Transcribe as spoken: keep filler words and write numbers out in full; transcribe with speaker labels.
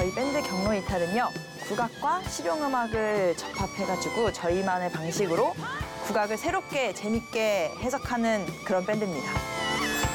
Speaker 1: 저희 밴드 경로 이탈은요, 국악과 실용음악을 접합해가지고 저희만의 방식으로 국악을 새롭게 재밌게 해석하는 그런 밴드입니다.